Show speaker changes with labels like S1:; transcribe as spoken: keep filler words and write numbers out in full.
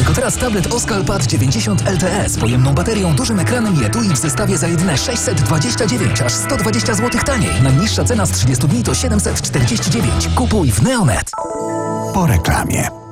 S1: Tylko teraz tablet Oskal Pad dziewięćdziesiąt L T E z pojemną baterią, dużym ekranem i etui w zestawie za jedyne sześćset dwadzieścia dziewięć, aż sto dwadzieścia złotych taniej. Najniższa cena z trzydziestu dni to siedemset czterdzieści dziewięć. Kupuj w Neonet.
S2: Po reklamie.